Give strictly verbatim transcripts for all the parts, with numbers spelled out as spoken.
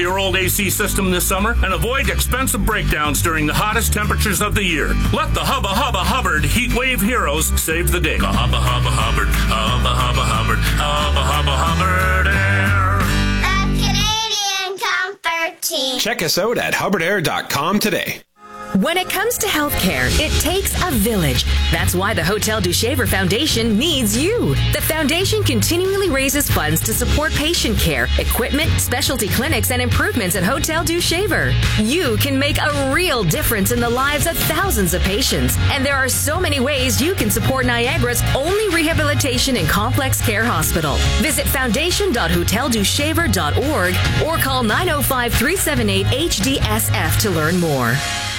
your old A C system this summer and avoid expensive breakdowns during the hottest temperatures of the year. Let the Hubba Hubba Hubbard Heat Wave Heroes save the day. The Hubba Hubba Hubbard, Hubba Hubba Hubbard, Hubba Hubba Hubbard Air. The Canadian Comfort Team. Check us out at hubbard air dot com today. When it comes to healthcare, it takes a village. That's why the Hotel du Shaver Foundation needs you. The foundation continually raises funds to support patient care, equipment, specialty clinics, and improvements at Hotel du Shaver. You can make a real difference in the lives of thousands of patients. And there are so many ways you can support Niagara's only rehabilitation and complex care hospital. Visit foundation dot hotel du shaver dot org or call nine oh five, three seven eight, H D S F to learn more.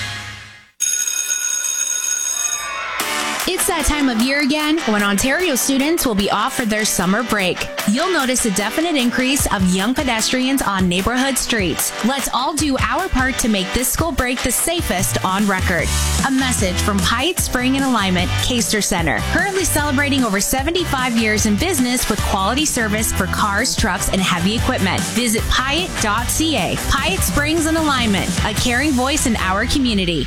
It's that time of year again when Ontario students will be off for their summer break. You'll notice a definite increase of young pedestrians on neighborhood streets. Let's all do our part to make this school break the safest on record. A message from Pyatt Spring and Alignment, Caster Center. Currently celebrating over seventy-five years in business with quality service for cars, trucks, and heavy equipment. Visit pyatt dot c a. Pyatt Springs and Alignment, a caring voice in our community.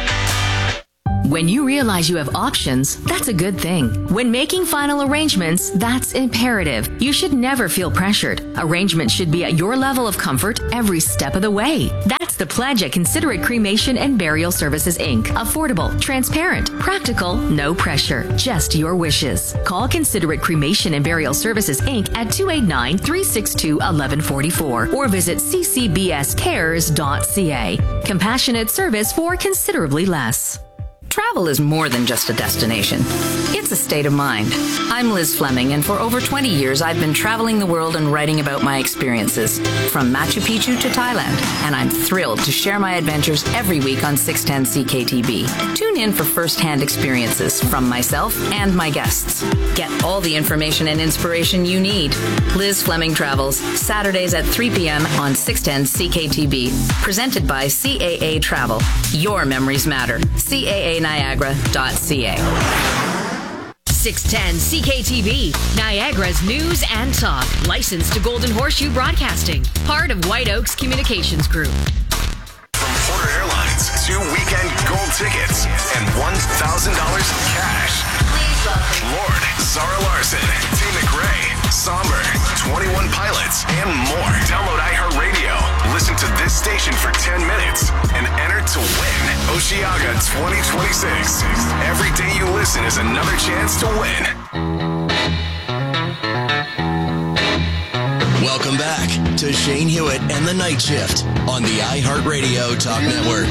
When you realize you have options, that's a good thing. When making final arrangements, that's imperative. You should never feel pressured. Arrangements should be at your level of comfort every step of the way. That's the pledge at Considerate Cremation and Burial Services, Incorporated. Affordable, transparent, practical, no pressure, just your wishes. Call Considerate Cremation and Burial Services, Incorporated at two eight nine, three six two, one one four four or visit c c b s cares dot c a. Compassionate service for considerably less. Travel is more than just a destination. It's a state of mind. I'm Liz Fleming, and for over twenty years, I've been traveling the world and writing about my experiences, from Machu Picchu to Thailand, and I'm thrilled to share my adventures every week on six ten C K T B. Tune in for first-hand experiences from myself and my guests. Get all the information and inspiration you need. Liz Fleming Travels, Saturdays at three p.m. on six ten C K T B. Presented by C A A Travel. Your memories matter. C A A Niagara dot C A. six ten C K T V, Niagara's news and talk. Licensed to Golden Horseshoe Broadcasting. Part of White Oaks Communications Group. From Porter Airlines, two weekend gold tickets and one thousand dollars cash. Please welcome Lord, Zara Larson, T. McRae, Somber, twenty-one Pilots, and more. Download iHeartRadio. Listen to this station for ten minutes and enter to win Oceaga twenty twenty-six. Every day you listen is another chance to win. Welcome back to Shane Hewitt and the Night Shift on the iHeartRadio Talk Network.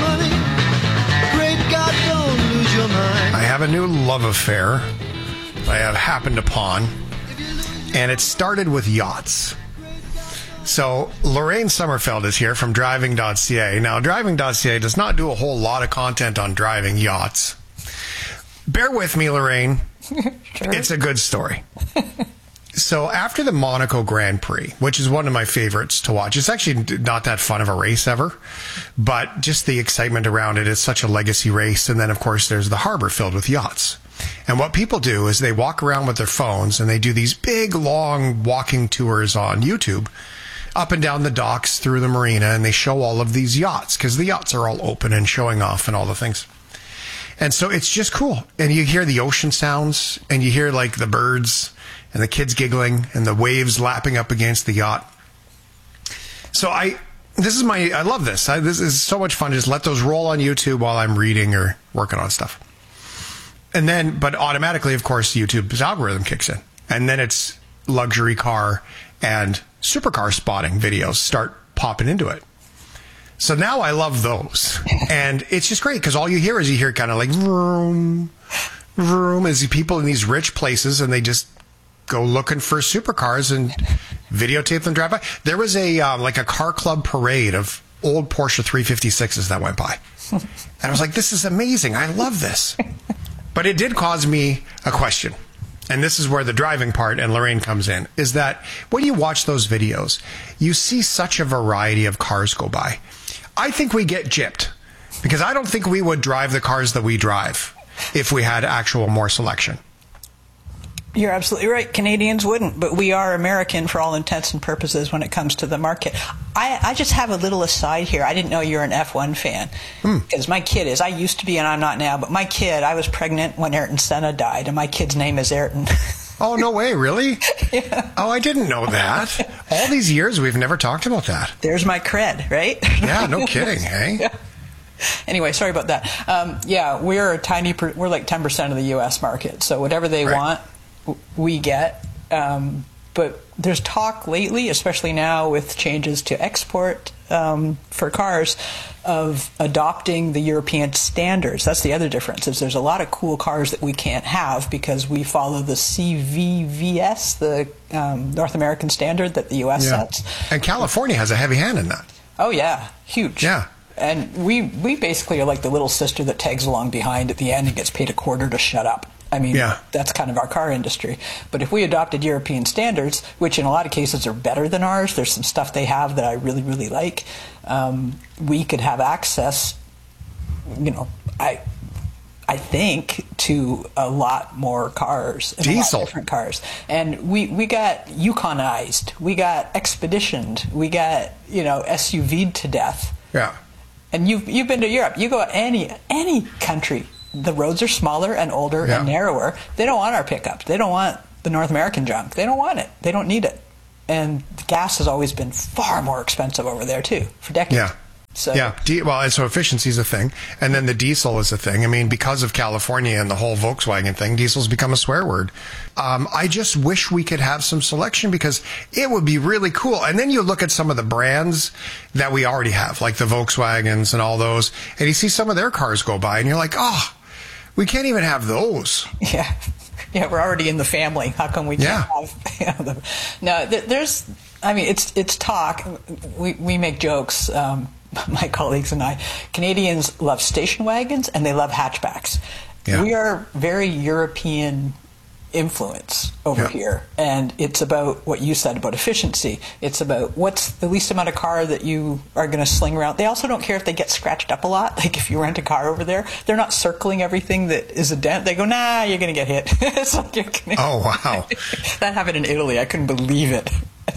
I have a new love affair I have happened upon, and it started with yachts. So Lorraine Sommerfeld is here from driving dot c a. Now, driving dot c a does not do a whole lot of content on driving yachts. Bear with me, Lorraine. Sure. It's a good story. So after the Monaco Grand Prix, which is one of my favorites to watch, it's actually not that fun of a race ever, but just the excitement around it is such a legacy race. And then, of course, there's the harbor filled with yachts. And what people do is they walk around with their phones and they do these big, long walking tours on YouTube up and down the docks through the marina, and they show all of these yachts because the yachts are all open and showing off and all the things. And so it's just cool. And you hear the ocean sounds, and you hear like the birds and the kids giggling and the waves lapping up against the yacht. So I, this is my, I love this. I, this is so much fun. Just let those roll on YouTube while I'm reading or working on stuff. And then, but automatically, of course, YouTube's algorithm kicks in. And then it's luxury car and supercar spotting videos start popping into it. So now I love those. And it's just great because all you hear is you hear kind of like vroom, vroom, as people in these rich places, and they just go looking for supercars and videotape them drive by. There was a uh, like a car club parade of old Porsche three fifty-sixes that went by. And I was like, this is amazing. I love this. But it did cause me a question. And this is where the driving part and Lorraine comes in, is that when you watch those videos, you see such a variety of cars go by. I think we get gypped because I don't think we would drive the cars that we drive if we had actual more selection. You're absolutely right. Canadians wouldn't, but we are American for all intents and purposes when it comes to the market. I, I just have a little aside here. I didn't know you were an F one fan because hmm. my kid is. I used to be, and I'm not now. But my kid, I was pregnant when Ayrton Senna died, and my kid's name is Ayrton. Oh, no way, really? Yeah. Oh, I didn't know that. All these years, we've never talked about that. There's my cred, right? Yeah, no kidding, hey? Yeah. Anyway, sorry about that. Um, yeah, we're a tiny, per, we're like ten percent of the U S market. So whatever they right. want, we get. Um, but there's talk lately, especially now with changes to export um, for cars, of adopting the European standards. That's the other difference, is there's a lot of cool cars that we can't have because we follow the C V V S, the um, North American standard that the U S yeah. sets. And California has a heavy hand in that. Oh, yeah. Huge. Yeah. And we, we basically are like the little sister that tags along behind at the end and gets paid a quarter to shut up. I mean, yeah. that's kind of our car industry. But if we adopted European standards, which in a lot of cases are better than ours, there's some stuff they have that I really, really like, um, we could have access, you know, I I think, to a lot more cars. And Diesel. A lot of different cars. And we, we got Yukonized. We got Expeditioned. We got, you know, S U V'd to death. Yeah. And you've, you've been to Europe. You go any any country. The roads are smaller and older yeah. and narrower. They don't want our pickup. They don't want the North American junk. They don't want it. They don't need it. And the gas has always been far more expensive over there, too, for decades. Yeah. So, yeah. D- well, and so efficiency is a thing. And then the diesel is a thing. I mean, because of California and the whole Volkswagen thing, diesel's become a swear word. Um, I just wish we could have some selection because it would be really cool. And then you look at some of the brands that we already have, like the Volkswagens and all those, and you see some of their cars go by, and you're like, oh, we can't even have those. Yeah. Yeah, we're already in the family. How come we can't yeah. have you know, the, no, there's, I mean, it's it's talk. We, we make jokes, um, my colleagues and I. Canadians love station wagons and they love hatchbacks. Yeah. We are very European influence over yeah. here, and it's about what you said about efficiency. It's about what's the least amount of car that you are going to sling around. They also don't care if they get scratched up a lot. Like if you rent a car over there, they're not circling everything that is a dent. They go, nah, you're going to get hit. It's like you're gonna... Oh, wow. That happened in Italy. I couldn't believe it.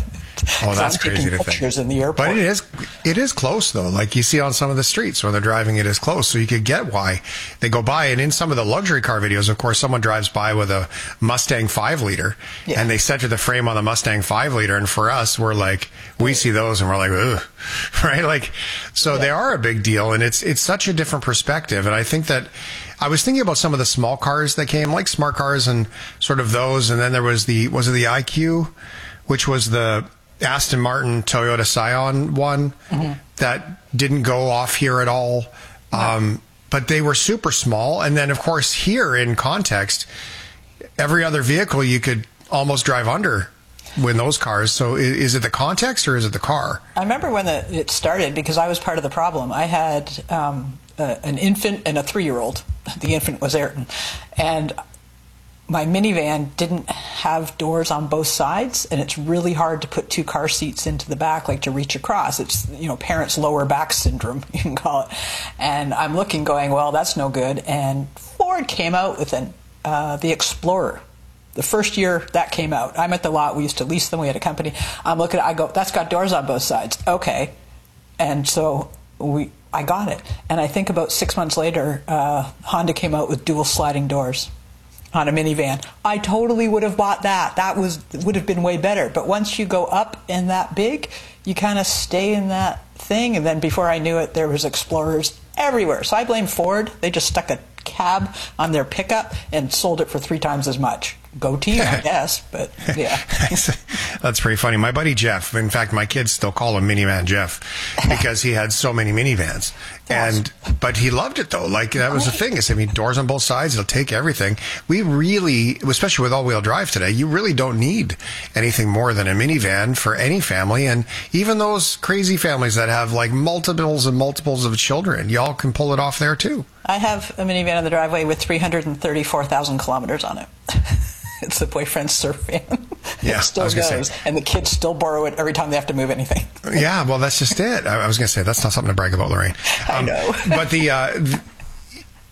Oh, that's crazy to think. In the airport. But it is, it is close though. Like you see on some of the streets where they're driving, it is close. So you could get why they go by. And in some of the luxury car videos, of course, someone drives by with a Mustang five liter yeah. and they center the frame on the Mustang five liter. And for us, we're like, we see those and we're like, ugh, right? Like, so yeah. they are a big deal, and it's, it's such a different perspective. And I think that I was thinking about some of the small cars that came, like smart cars and sort of those. And then there was the, was it the I Q, which was the Aston Martin Toyota Scion one mm-hmm. that didn't go off here at all. Um, but they were super small. And then, of course, here in context, every other vehicle you could almost drive under with those cars. So is, is it the context or is it the car? I remember when the, it started because I was part of the problem. I had um, a, an infant and a three-year-old. The infant was Ayrton. And my minivan didn't have doors on both sides, and it's really hard to put two car seats into the back, like to reach across. It's, you know, parents' lower back syndrome, you can call it. And I'm looking going, well, that's no good. And Ford came out with an, uh, the Explorer. The first year that came out, I'm at the lot. We used to lease them. We had a company. I'm looking at it. I go, that's got doors on both sides. Okay. And so we, I got it. And I think about six months later, uh, Honda came out with dual sliding doors on a minivan. I totally would have bought that. That was would have been way better. But once you go up and that big, you kind of stay in that thing. And then before I knew it, there was Explorers everywhere. So I blame Ford. They just stuck a cab on their pickup and sold it for three times as much. Go team, I guess. But yeah. That's pretty funny. My buddy Jeff, in fact, my kids still call him Minivan Jeff because he had so many minivans. And but he loved it though. Like that was the thing. I mean, doors on both sides, it'll take everything. We really, especially with all-wheel drive today, you really don't need anything more than a minivan for any family. And even those crazy families that have like multiples and multiples of children, y'all can pull it off there too. I have a minivan in the driveway with three hundred thirty-four thousand kilometers on it. It's the boyfriend's surf van. Yeah, it still goes, say. And the kids still borrow it every time they have to move anything. Yeah, well, that's just it. I was going to say, that's not something to brag about, Lorraine. Um, I know. But the, uh,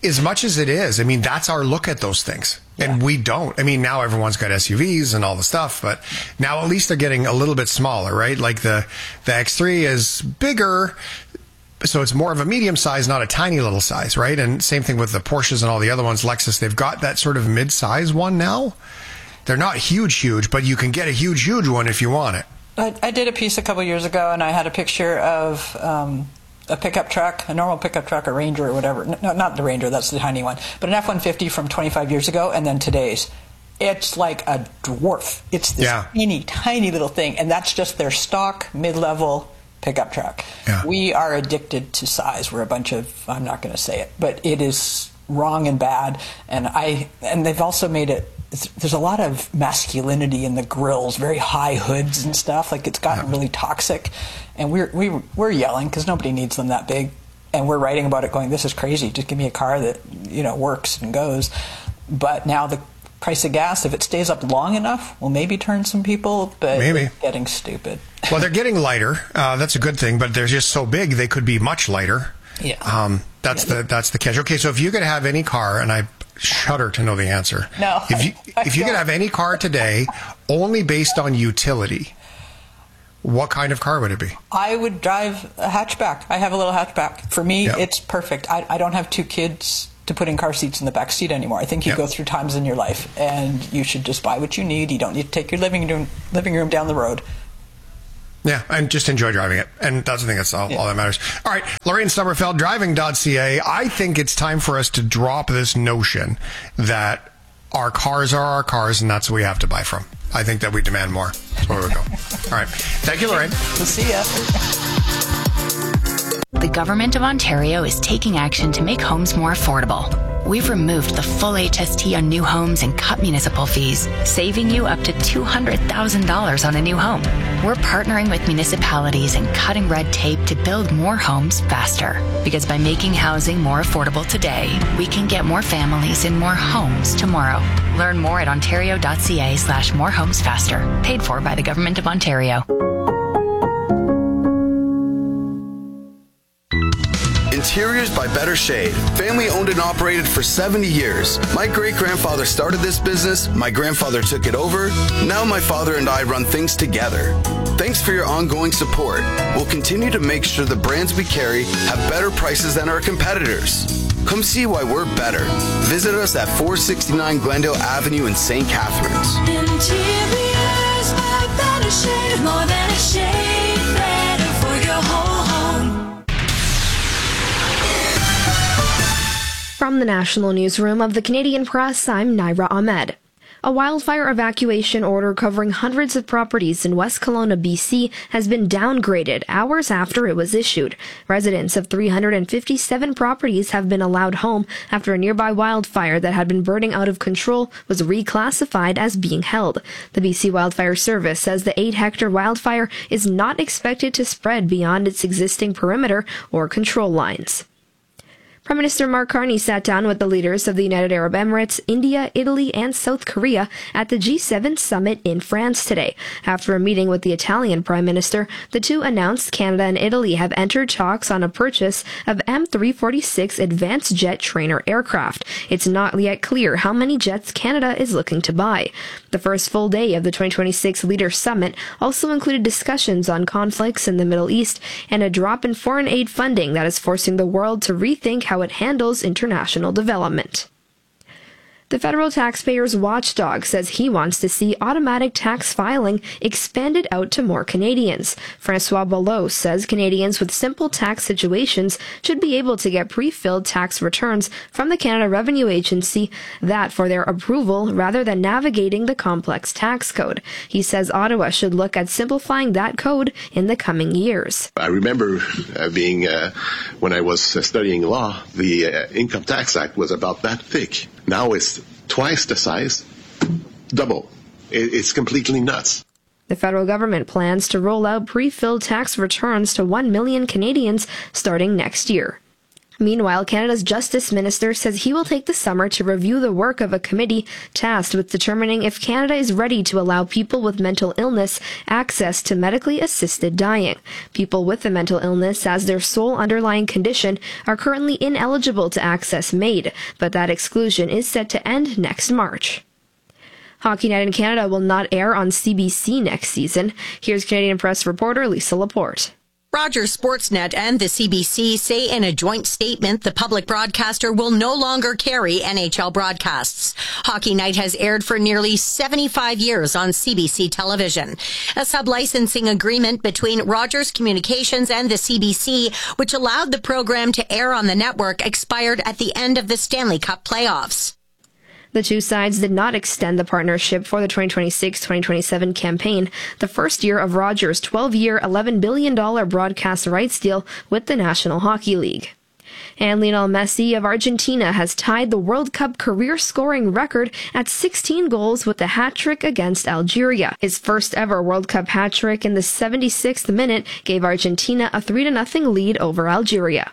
as much as it is, I mean, that's our look at those things. Yeah. And we don't. I mean, now everyone's got S U Vs and all the stuff, but now at least they're getting a little bit smaller, right? Like the, the X three is bigger, so it's more of a medium size, not a tiny little size, right? And same thing with the Porsches and all the other ones. Lexus, they've got that sort of mid-size one now. They're not huge, huge, but you can get a huge, huge one if you want it. I, I did a piece a couple years ago, and I had a picture of um, a pickup truck, a normal pickup truck, a Ranger or whatever. No, not the Ranger, that's the tiny one, but an F one fifty from twenty-five years ago, and then today's. It's like a dwarf. It's this yeah. teeny, tiny little thing, and that's just their stock mid-level pickup truck. Yeah. We are addicted to size. We're a bunch of, I'm not going to say it, but it is wrong and bad, and I and they've also made it, there's a lot of masculinity in the grills, very high hoods and stuff. Like, it's gotten really toxic, and we're we, we're yelling because nobody needs them that big, and we're writing about it going, this is crazy, just give me a car that, you know, works and goes. But now the price of gas, if it stays up long enough, will maybe turn some people, but maybe. It's getting stupid. Well, they're getting lighter. Uh, that's a good thing, but they're just so big they could be much lighter. Yeah. Um, that's yeah. the that's the catch. Okay, so if you could have any car, and I shudder to know the answer. No. If you I, I if you don't. could have any car today, only based on utility, what kind of car would it be? I would drive a hatchback. I have a little hatchback. For me, yep. it's perfect. I, I don't have two kids to put in car seats in the back seat anymore. I think you yep. go through times in your life, and you should just buy what you need. You don't need to take your living room living room down the road. Yeah, and just enjoy driving it. And that's the thing, that's all, yeah. all that matters. All right, Lorraine Sommerfeld, driving dot c a. I think it's time for us to drop this notion that our cars are our cars, and that's what we have to buy from. I think that we demand more. That's where we go. All right. Thank you, Lorraine. We'll see ya. The Government of Ontario is taking action to make homes more affordable. We've removed the full H S T on new homes and cut municipal fees, saving you up to two hundred thousand dollars on a new home. We're partnering with municipalities and cutting red tape to build more homes faster. Because by making housing more affordable today, we can get more families in more homes tomorrow. Learn more at ontario dot c a slash more homes faster. Paid for by the Government of Ontario. Interiors by Better Shade. Family owned and operated for seventy years. My great-grandfather started this business, my grandfather took it over, now my father and I run things together. Thanks for your ongoing support. We'll continue to make sure the brands we carry have better prices than our competitors. Come see why we're better. Visit us at four sixty-nine Glendale Avenue in Saint Catharines. Interiors by Better Shade. More than a shade, better for your whole home. From the National Newsroom of the Canadian Press, I'm Naira Ahmed. A wildfire evacuation order covering hundreds of properties in West Kelowna, B C has been downgraded hours after it was issued. Residents of three hundred fifty-seven properties have been allowed home after a nearby wildfire that had been burning out of control was reclassified as being held. The B C Wildfire Service says the eight-hectare wildfire is not expected to spread beyond its existing perimeter or control lines. Prime Minister Mark Carney sat down with the leaders of the United Arab Emirates, India, Italy, and South Korea at the G seven summit in France today. After a meeting with the Italian Prime Minister, the two announced Canada and Italy have entered talks on a purchase of M three forty-six advanced jet trainer aircraft. It's not yet clear how many jets Canada is looking to buy. The first full day of the twenty twenty-six Leaders Summit also included discussions on conflicts in the Middle East and a drop in foreign aid funding that is forcing the world to rethink how how it handles international development. The federal taxpayers watchdog says he wants to see automatic tax filing expanded out to more Canadians. Francois Belleau says Canadians with simple tax situations should be able to get pre-filled tax returns from the Canada Revenue Agency, that for their approval rather than navigating the complex tax code. He says Ottawa should look at simplifying that code in the coming years. I remember uh, being, uh, when I was uh, studying law, the uh, Income Tax Act was about that thick. Now it's twice the size, double. It's completely nuts. The federal government plans to roll out pre-filled tax returns to one million Canadians starting next year. Meanwhile, Canada's Justice Minister says he will take the summer to review the work of a committee tasked with determining if Canada is ready to allow people with mental illness access to medically assisted dying. People with a mental illness as their sole underlying condition are currently ineligible to access MAID, but that exclusion is set to end next March. Hockey Night in Canada will not air on C B C next season. Here's Canadian Press reporter Lisa Laporte. Rogers Sportsnet and the C B C say in a joint statement the public broadcaster will no longer carry N H L broadcasts. Hockey Night has aired for nearly seventy-five years on C B C television. A sub-licensing agreement between Rogers Communications and the C B C, which allowed the program to air on the network, expired at the end of the Stanley Cup playoffs. The two sides did not extend the partnership for the twenty twenty-six twenty twenty-seven campaign, the first year of Rogers' twelve-year, eleven billion dollars broadcast rights deal with the National Hockey League. And Lionel Messi of Argentina has tied the World Cup career scoring record at sixteen goals with a hat-trick against Algeria. His first ever World Cup hat-trick in the seventy-sixth minute gave Argentina a three to nothing lead over Algeria.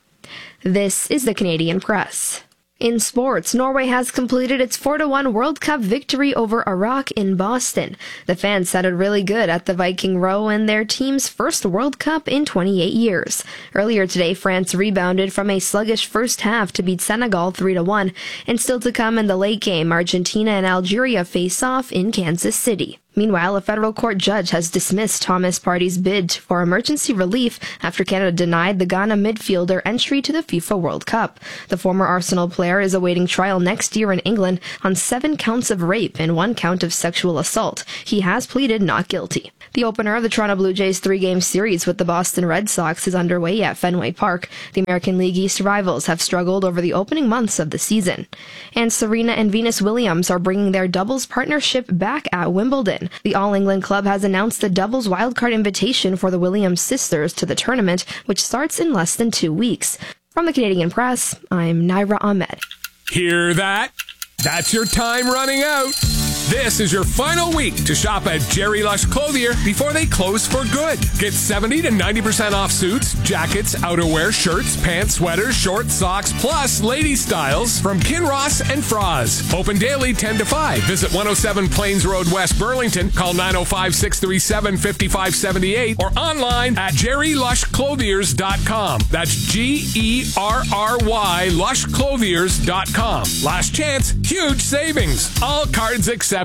This is the Canadian Press. In sports, Norway has completed its four to one World Cup victory over Iraq in Boston. The fans sounded really good at the Viking Row in their team's first World Cup in twenty-eight years. Earlier today, France rebounded from a sluggish first half to beat Senegal three to one. And still to come in the late game, Argentina and Algeria face off in Kansas City. Meanwhile, a federal court judge has dismissed Thomas Partey's bid for emergency relief after Canada denied the Ghana midfielder entry to the FIFA World Cup. The former Arsenal player is awaiting trial next year in England on seven counts of rape and one count of sexual assault. He has pleaded not guilty. The opener of the Toronto Blue Jays three-game series with the Boston Red Sox is underway at Fenway Park. The American League East rivals have struggled over the opening months of the season. And Serena and Venus Williams are bringing their doubles partnership back at Wimbledon. The All England Club has announced the doubles wildcard invitation for the Williams sisters to the tournament, which starts in less than two weeks. From the Canadian Press, I'm Naira Ahmed. Hear that? That's your time running out. This is your final week to shop at Jerry Lush Clothier before they close for good. Get seventy to ninety percent off suits, jackets, outerwear, shirts, pants, sweaters, shorts, socks, plus lady styles from Kinross and Froz. Open daily ten to five. Visit one oh seven Plains Road, West Burlington. Call nine oh five, six three seven, five five seven eight or online at jerry lush clothiers dot com. That's G E R R Y lush clothiers dot com. Last chance, huge savings. All cards accepted.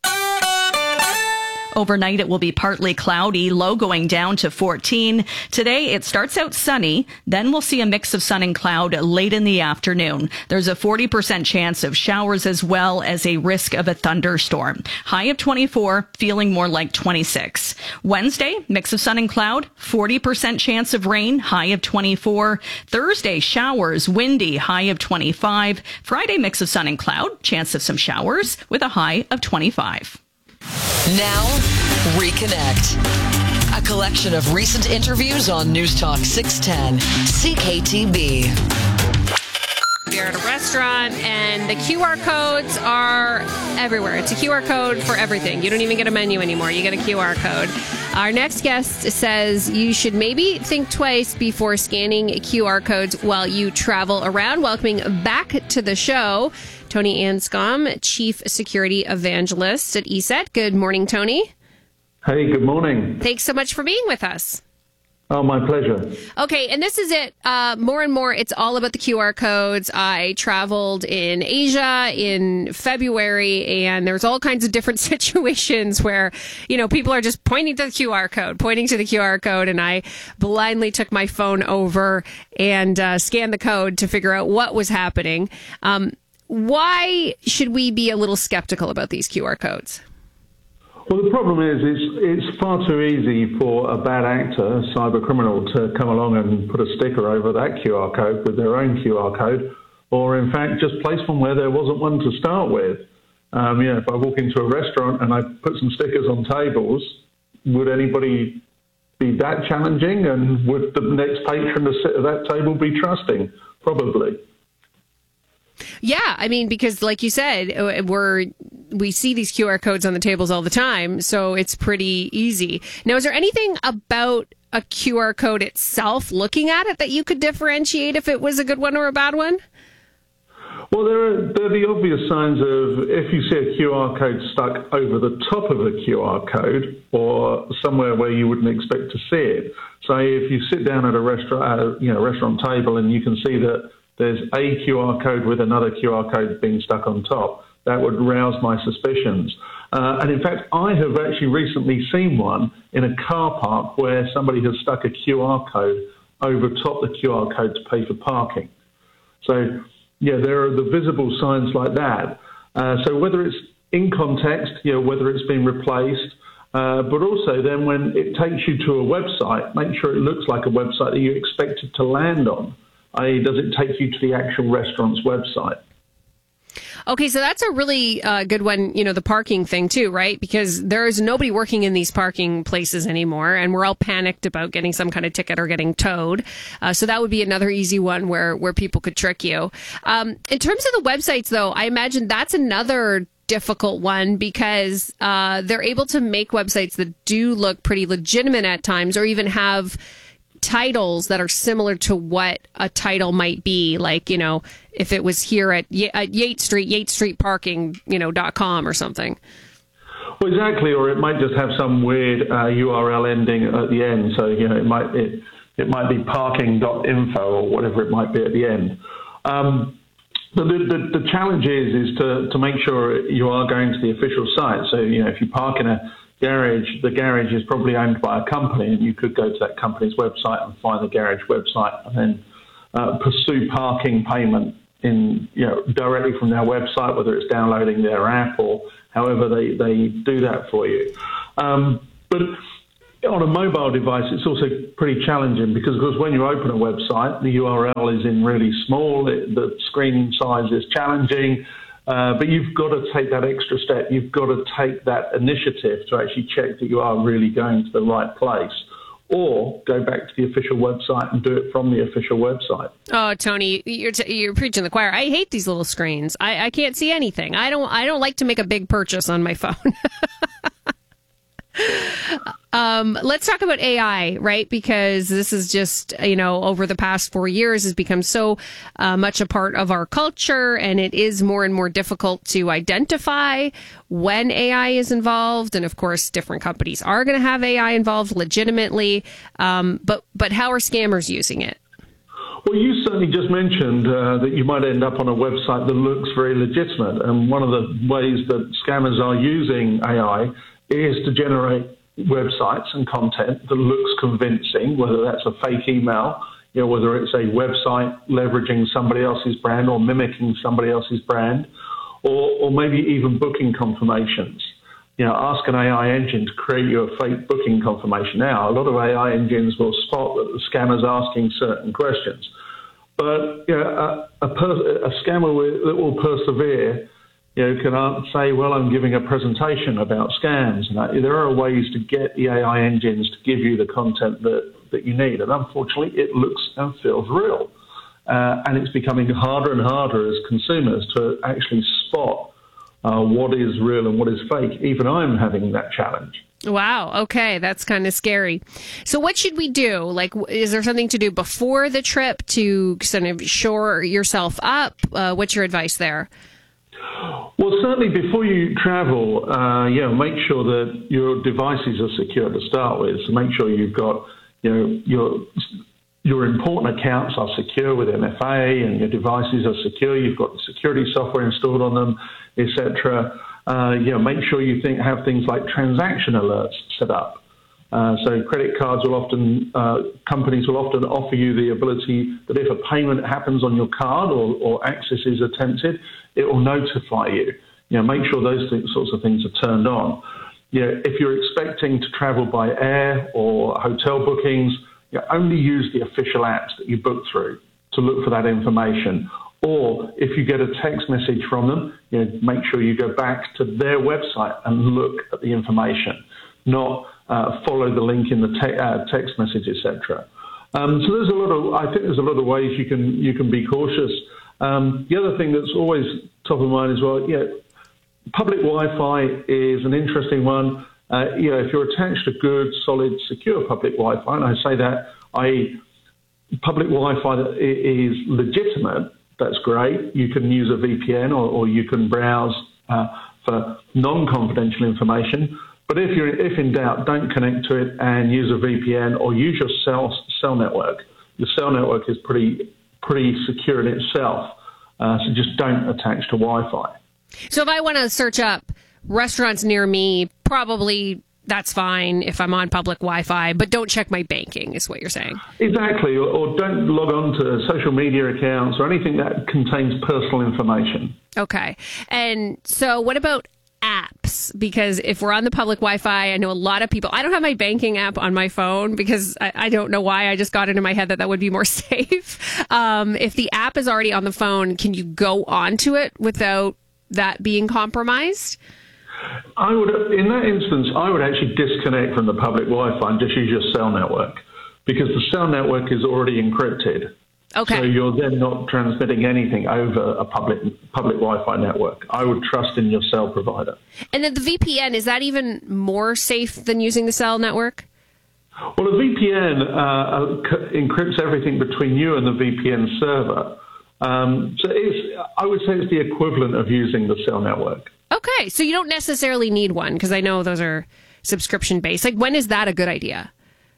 Overnight, it will be partly cloudy, low going down to fourteen. Today, it starts out sunny. Then we'll see a mix of sun and cloud late in the afternoon. There's a forty percent chance of showers as well as a risk of a thunderstorm. High of twenty-four, feeling more like twenty-six. Wednesday, mix of sun and cloud, forty percent chance of rain, high of twenty-four. Thursday, showers, windy, high of twenty-five. Friday, mix of sun and cloud, chance of some showers with a high of twenty-five. Now, Reconnect. A collection of recent interviews on News Talk six ten, C K T B. You're at a restaurant and the Q R codes are everywhere. It's a Q R code for everything. You don't even get a menu anymore. You get a Q R code. Our next guest says you should maybe think twice before scanning Q R codes while you travel around. Welcoming back to the show, Tony Anscombe, Chief Security Evangelist at E S E T. Good morning, Tony. Hey, good morning. Thanks so much for being with us. Oh, my pleasure. Okay, and this is it. Uh, more and more, it's all about the Q R codes. I traveled in Asia in February, and there's all kinds of different situations where, you know, people are just pointing to the Q R code, pointing to the Q R code, and I blindly took my phone over and uh, scanned the code to figure out what was happening. Um, why should we be a little skeptical about these Q R codes? Well, the problem is it's, it's far too easy for a bad actor, a cyber criminal, to come along and put a sticker over that Q R code with their own Q R code, or in fact just place one where there wasn't one to start with. Um, you know, if I walk into a restaurant and I put some stickers on tables, would anybody be that challenging? And would the next patron to sit at that table be trusting? Probably. Yeah, I mean, because like you said, we're we see these Q R codes on the tables all the time, so it's pretty easy. Now, is there anything about a Q R code itself, looking at it, that you could differentiate if it was a good one or a bad one? Well, there are, there are the obvious signs of if you see a Q R code stuck over the top of a Q R code or somewhere where you wouldn't expect to see it. Say if you sit down at a restaurant, uh, you know, restaurant table and you can see that there's a Q R code with another Q R code being stuck on top, that would rouse my suspicions. Uh, and in fact, I have actually recently seen one in a car park where somebody has stuck a Q R code over top the Q R code to pay for parking. So, yeah, there are the visible signs like that. Uh, so whether it's in context, you know, whether it's been replaced, uh, but also then when it takes you to a website, make sure it looks like a website that you expect it to land on, that is, does it take you to the actual restaurant's website? Okay, so that's a really uh, good one, you know, the parking thing too, right? Because there's nobody working in these parking places anymore, and we're all panicked about getting some kind of ticket or getting towed. Uh, so that would be another easy one where, where people could trick you. Um, in terms of the websites, though, I imagine that's another difficult one because uh, they're able to make websites that do look pretty legitimate at times, or even have titles that are similar to what a title might be, like, you know, if it was here at, y- at Yates Street, Yates Street Parking, you know, dot com or something. Well, exactly, or it might just have some weird uh, U R L ending at the end. So, you know, it might it, it might be parking dot info or whatever it might be at the end. Um, but the, the, the challenge is is to, to make sure you are going to the official site. So, you know, if you park in a garage, the garage is probably owned by a company, and you could go to that company's website and find the garage website and then uh, pursue parking payment in, you know, directly from their website, whether it's downloading their app or however they, they do that for you. Um, but on a mobile device, it's also pretty challenging because, of course, when you open a website, the U R L is in really small, it, the screen size is challenging. Uh, but you've got to take that extra step. You've got to take that initiative to actually check that you are really going to the right place, or go back to the official website and do it from the official website. Oh, Tony, you're t- you're preaching the choir. I hate these little screens. I, I can't see anything. I don't I don't like to make a big purchase on my phone. Um, let's talk about A I, right? Because this is just, you know, over the past four years has become so uh, much a part of our culture, and it is more and more difficult to identify when A I is involved. And of course, different companies are going to have A I involved legitimately. Um, but, but how are scammers using it? Well, you certainly just mentioned uh, that you might end up on a website that looks very legitimate. And one of the ways that scammers are using A I is to generate websites and content that looks convincing, whether that's a fake email, you know, whether it's a website leveraging somebody else's brand or mimicking somebody else's brand, or, or maybe even booking confirmations. You know, ask an A I engine to create you a fake booking confirmation. Now, a lot of A I engines will spot that the scammer's asking certain questions. But, you know, a, a, per, a scammer will, that will persevere, you know, can say, well, I'm giving a presentation about scams. And there are ways to get the A I engines to give you the content that, that you need. And unfortunately, it looks and feels real. Uh, and it's becoming harder and harder as consumers to actually spot uh, what is real and what is fake. Even I'm having that challenge. Wow. Okay. That's kind of scary. So what should we do? Like, is there something to do before the trip to sort of shore yourself up? Uh, what's your advice there? Well, certainly before you travel, uh, yeah, make sure that your devices are secure to start with. So make sure you've got, you know, your your important accounts are secure with M F A, and your devices are secure. You've got the security software installed on them, et cetera. Uh, you know, make sure you think have things like transaction alerts set up. Uh, so credit cards will often, uh, companies will often offer you the ability that if a payment happens on your card or, or access is attempted, it will notify you. You know, make sure those things, sorts of things are turned on. You know, if you're expecting to travel by air or hotel bookings, you know, only use the official apps that you book through to look for that information. Or if you get a text message from them, you know, make sure you go back to their website and look at the information, not uh, follow the link in the te- uh, text message, et cetera. Um, so there's a lot of, I think there's a lot of ways you can you can be cautious. Um, the other thing that's always top of mind is, well, yeah, public Wi-Fi is an interesting one. Uh, you know, if you're attached to good, solid, secure public Wi-Fi, and I say that, that is public Wi-Fi that is legitimate, that's great. You can use a V P N or, or you can browse uh, for non-confidential information. But if you're if in doubt, don't connect to it and use a V P N or use your cell cell network. Your cell network is pretty pretty secure in itself, uh, so just don't attach to Wi-Fi. So if I want to search up restaurants near me, probably that's fine if I'm on public Wi-Fi, but don't check my banking, is what you're saying. Exactly, or, or don't log on to social media accounts or anything that contains personal information. Okay. And so what about apps? Because if we're on the public Wi-Fi, I know a lot of people, I don't have my banking app on my phone because I, I don't know why. I just got into my head that that would be more safe. Um, if the app is already on the phone, can you go onto it without that being compromised? I would, in that instance, I would actually disconnect from the public Wi-Fi and just use your cell network because the cell network is already encrypted. Okay. So you're then not transmitting anything over a public public Wi-Fi network. I would trust in your cell provider. And then the V P N, is that even more safe than using the cell network? Well, a V P N uh, encrypts everything between you and the V P N server. Um, so it's, I would say it's the equivalent of using the cell network. Okay, so you don't necessarily need one because I know those are subscription based. Like, when is that a good idea?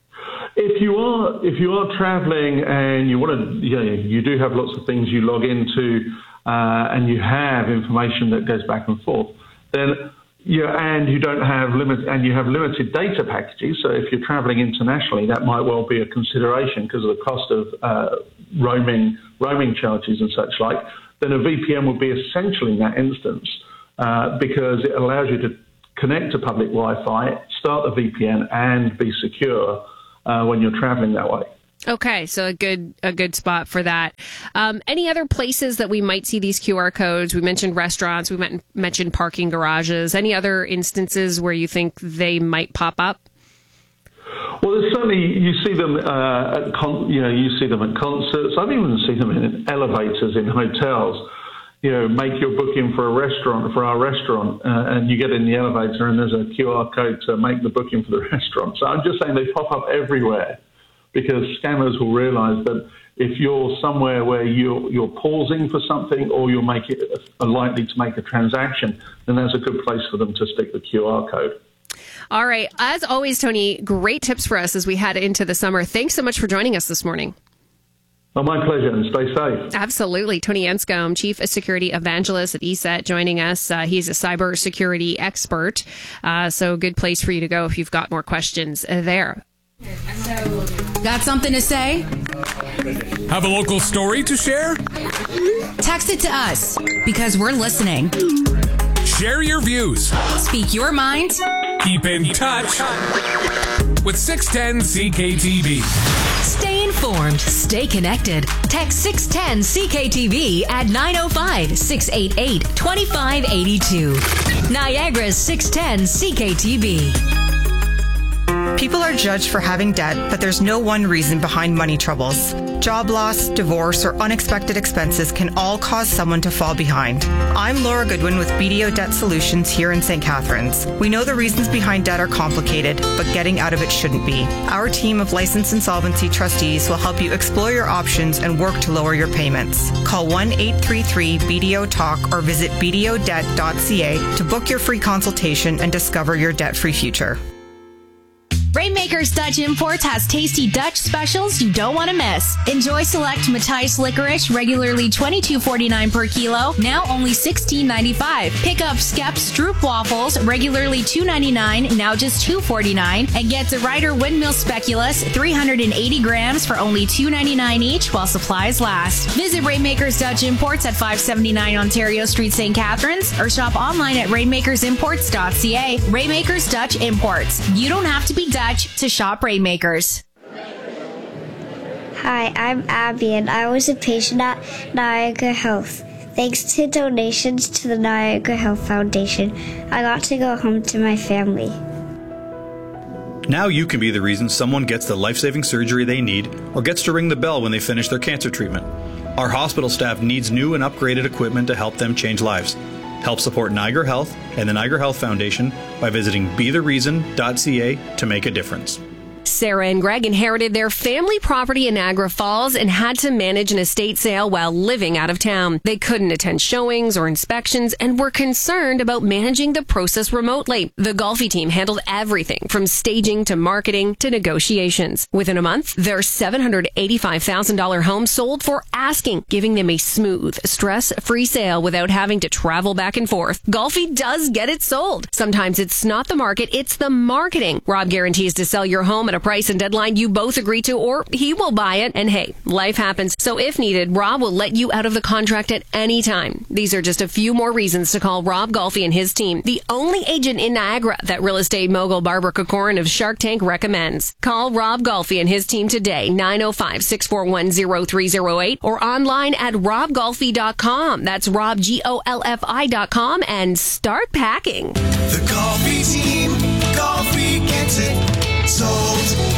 If you are if you are traveling and you want to, you know, you do have lots of things you log into uh, and you have information that goes back and forth, then you and you don't have limit and you have limited data packages. So if you're traveling internationally, that might well be a consideration because of the cost of uh, roaming roaming charges and such like. Then a V P N would be essential in that instance. Uh, because it allows you to connect to public Wi-Fi, start the V P N, and be secure uh, when you're traveling that way. Okay, so a good a good spot for that. Um, any other places that we might see these Q R codes? We mentioned restaurants. We met, mentioned parking garages. Any other instances where you think they might pop up? Well, there's certainly you see them. Uh, at con- you know, you see them at concerts. I've even seen them in elevators in hotels. You know, make your booking for a restaurant, for our restaurant, uh, and you get in the elevator and there's a Q R code to make the booking for the restaurant. So I'm just saying they pop up everywhere because scammers will realise that if you're somewhere where you're, you're pausing for something or you're make it, uh, likely to make a transaction, then that's a good place for them to stick the Q R code. All right. As always, Tony, great tips for us as we head into the summer. Thanks so much for joining us this morning. Oh, my pleasure, and stay safe. Absolutely. Tony Anscombe, Chief Security Evangelist at E S E T, joining us. Uh, he's a cybersecurity expert, uh, so good place for you to go if you've got more questions there. Got something to say? Have a local story to share? Text it to us, because we're listening. Share your views. Speak your mind. Keep in touch with six ten C K T V. Stay informed. Stay connected. Text six ten C K T V at nine oh five, six eight eight, two five eight two. Niagara's six ten C K T V. People are judged for having debt, but there's no one reason behind money troubles. Job loss, divorce, or unexpected expenses can all cause someone to fall behind. I'm Laura Goodwin with B D O Debt Solutions here in Saint Catharines. We know the reasons behind debt are complicated, but getting out of it shouldn't be. Our team of licensed insolvency trustees will help you explore your options and work to lower your payments. Call one eight three three B D O talk or visit b d o debt dot c a to book your free consultation and discover your debt-free future. Rainmakers Dutch Imports has tasty Dutch specials you don't want to miss. Enjoy select Matthijs licorice, regularly twenty-two forty-nine per kilo, now only sixteen ninety-five. Pick up Skep Stroop waffles, regularly two ninety-nine, now just two forty-nine, and get the Ryder Windmill Speculoos, three hundred eighty grams for only two ninety-nine each while supplies last. Visit Rainmakers Dutch Imports at five seventy-nine Ontario Street, Saint Catharines, or shop online at rainmakers imports dot c a. Rainmakers Dutch Imports. You don't have to be Dutch to shop Rainmakers. Hi, I'm Abby, and I was a patient at Niagara Health. Thanks to donations to the Niagara Health Foundation, I got to go home to my family. Now you can be the reason someone gets the life-saving surgery they need or gets to ring the bell when they finish their cancer treatment. Our hospital staff needs new and upgraded equipment to help them change lives. Help support Niagara Health and the Niagara Health Foundation by visiting be the reason dot c a to make a difference. Sarah and Greg inherited their family property in Niagara Falls and had to manage an estate sale while living out of town. They couldn't attend showings or inspections and were concerned about managing the process remotely. The Golfi team handled everything from staging to marketing to negotiations. Within a month, their seven hundred eighty-five thousand dollars home sold for asking, giving them a smooth, stress-free sale without having to travel back and forth. Golfi does get it sold. Sometimes it's not the market, it's the marketing. Rob guarantees to sell your home at a price and deadline you both agree to, or he will buy it. And hey, life happens. So if needed, Rob will let you out of the contract at any time. These are just a few more reasons to call Rob Golfi and his team, the only agent in Niagara that real estate mogul Barbara Kokorin of Shark Tank recommends. Call Rob Golfi and his team today, nine oh five, six four one, oh three oh eight, or online at rob golfi dot com. That's Rob, G O L F I dot com, and start packing. The Golfi team, Golfi gets it sold.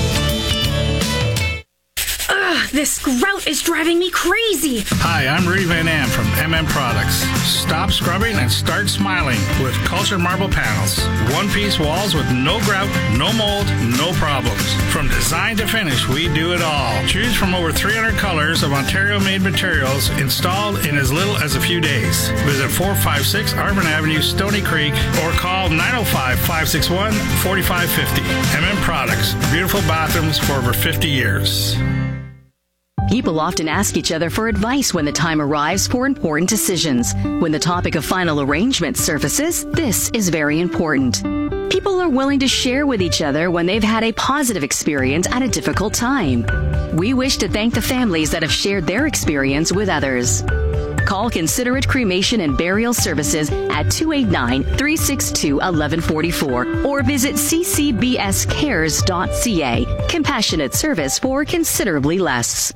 Ugh, this grout is driving me crazy. Hi, I'm Rudy Van Am from M M Products. Stop scrubbing and start smiling with cultured marble panels. One-piece walls with no grout, no mold, no problems. From design to finish, we do it all. Choose from over three hundred colors of Ontario-made materials installed in as little as a few days. Visit four five six Arvin Avenue, Stony Creek, or call nine oh five, five six one, four five five oh. M M Products. Beautiful bathrooms for over fifty years. People often ask each other for advice when the time arrives for important decisions. When the topic of final arrangement surfaces, this is very important. People are willing to share with each other when they've had a positive experience at a difficult time. We wish to thank the families that have shared their experience with others. Call Considerate Cremation and Burial Services at two eight nine, three six two, one one four four or visit c c b s cares dot c a. Compassionate service for considerably less.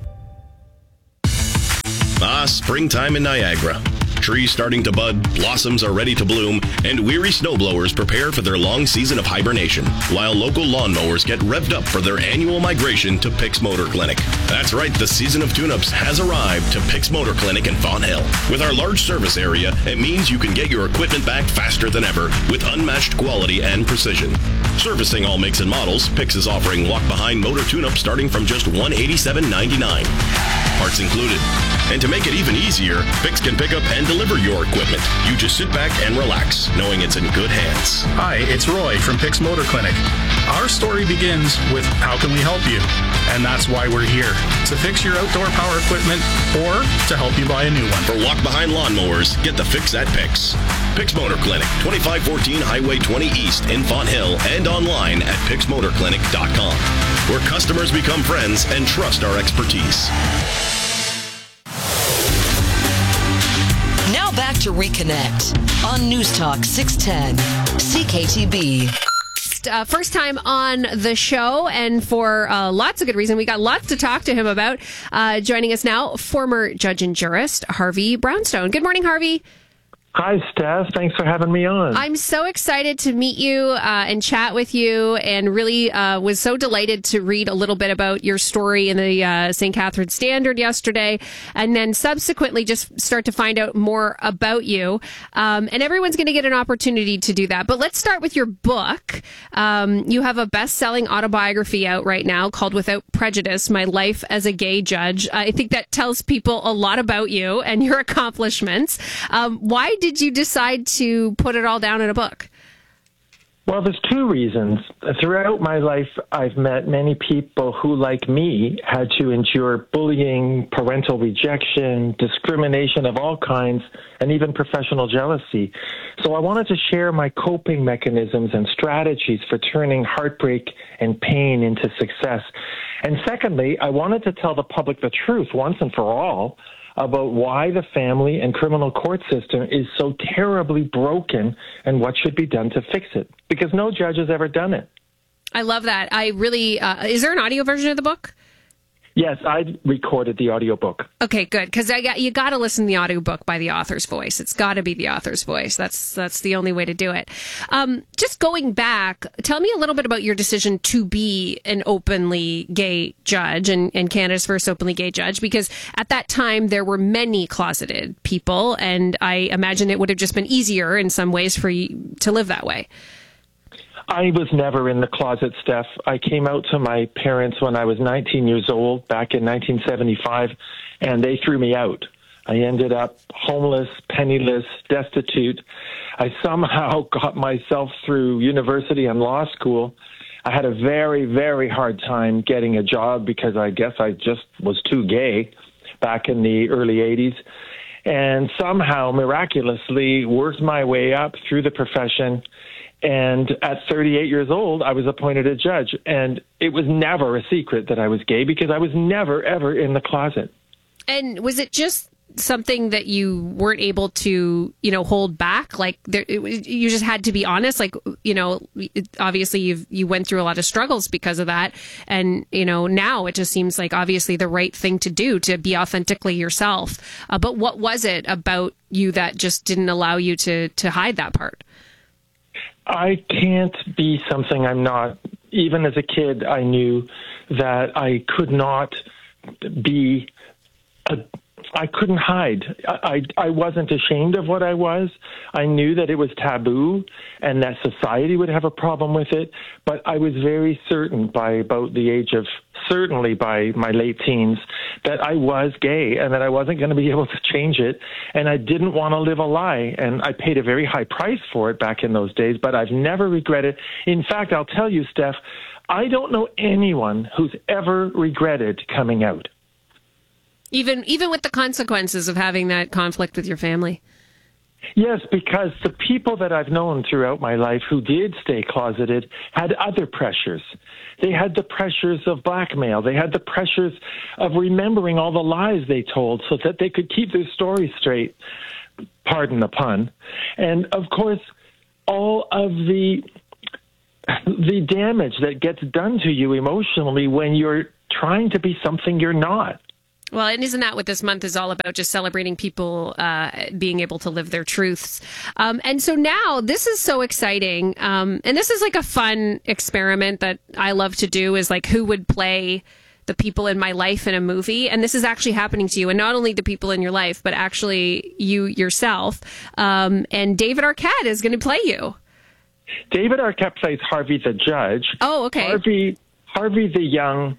Ah, springtime in Niagara. Trees starting to bud, blossoms are ready to bloom, and weary snowblowers prepare for their long season of hibernation, while local lawnmowers get revved up for their annual migration to Pix Motor Clinic. That's right, the season of tune-ups has arrived to Pix Motor Clinic in Fonthill. With our large service area, it means you can get your equipment back faster than ever with unmatched quality and precision. Servicing all makes and models, Pix is offering walk-behind motor tune-up starting from just one hundred eighty-seven ninety-nine. Parts included. And to make it even easier, Pix can pick up and deliver your equipment. You just sit back and relax, knowing it's in good hands. Hi, it's Roy from Pix Motor Clinic. Our story begins with how can we help you? And that's why we're here, to fix your outdoor power equipment or to help you buy a new one. For walk-behind lawnmowers, get the fix at Pix. Pix Motor Clinic, twenty-five fourteen Highway twenty East in Fonthill, and online at pix motor clinic dot com, where customers become friends and trust our expertise. Now back to Reconnect on News Talk six ten C K T B. Uh, first time on the show, and for uh, lots of good reason. We got lots to talk to him about. Uh, joining us now, former judge and jurist Harvey Brownstone. Good morning, Harvey. Hi, Steph. Thanks for having me on. I'm so excited to meet you uh, and chat with you, and really uh, was so delighted to read a little bit about your story in the uh, Saint Catharines Standard yesterday, and then subsequently just start to find out more about you. Um, and everyone's going to get an opportunity to do that. But let's start with your book. Um, you have a best-selling autobiography out right now called Without Prejudice, My Life as a Gay Judge. I think that tells people a lot about you and your accomplishments. Um, why did Did you decide to put it all down in a book? Well, there's two reasons. Throughout my life, I've met many people who, like me, had to endure bullying, parental rejection, discrimination of all kinds, and even professional jealousy. So I wanted to share my coping mechanisms and strategies for turning heartbreak and pain into success. And secondly, I wanted to tell the public the truth once and for all about why the family and criminal court system is so terribly broken and what should be done to fix it. Because no judge has ever done it. I love that. I really, uh, is there an audio version of the book? Yes, I recorded the audiobook. Okay, good. Because I got you got to listen to the audiobook by the author's voice. It's got to be the author's voice. That's that's the only way to do it. Um, just going back, tell me a little bit about your decision to be an openly gay judge and, and Canada's first openly gay judge. Because at that time there were many closeted people, and I imagine it would have just been easier in some ways for you to live that way. I was never in the closet, Steph. I came out to my parents when I was nineteen years old, back in nineteen seventy-five, and they threw me out. I ended up homeless, penniless, destitute. I somehow got myself through university and law school. I had a very, very hard time getting a job because I guess I just was too gay back in the early eighties. And somehow, miraculously, worked my way up through the profession. And at thirty-eight years old, I was appointed a judge. And it was never a secret that I was gay because I was never, ever in the closet. And was it just something that you weren't able to, you know, hold back? Like there, it, you just had to be honest. Like, you know, it, obviously you've, you went through a lot of struggles because of that. And, you know, now it just seems like obviously the right thing to do to be authentically yourself. Uh, but what was it about you that just didn't allow you to, to hide that part? I can't be something I'm not. Even as a kid, I knew that I could not be a, I couldn't hide. I, I, I wasn't ashamed of what I was. I knew that it was taboo and that society would have a problem with it. But I was very certain by about the age of, certainly by my late teens, that I was gay and that I wasn't going to be able to change it. And I didn't want to live a lie. And I paid a very high price for it back in those days, but I've never regretted. In fact, I'll tell you, Steph, I don't know anyone who's ever regretted coming out. Even even with the consequences of having that conflict with your family? Yes, because the people that I've known throughout my life who did stay closeted had other pressures. They had the pressures of blackmail. They had the pressures of remembering all the lies they told so that they could keep their story straight. Pardon the pun. And, of course, all of the the damage that gets done to you emotionally when you're trying to be something you're not. Well, and isn't that what this month is all about? Just celebrating people uh, being able to live their truths. Um, and so now this is so exciting. Um, and this is like a fun experiment that I love to do is like who would play the people in my life in a movie. And this is actually happening to you. And not only the people in your life, but actually you yourself. Um, and David Arquette is going to play you. David Arquette plays Harvey the judge. Oh, okay. Harvey, Harvey the young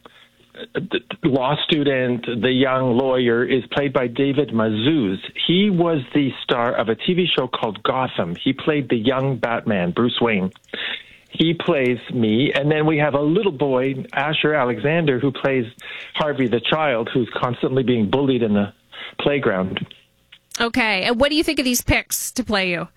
law student, the young lawyer, is played by David Mazouz. He was the star of a T V show called Gotham. He played the young Batman, Bruce Wayne. He plays me, and then we have a little boy, Asher Alexander, who plays Harvey the child, who's constantly being bullied in the playground. Okay, and what do you think of these picks to play you?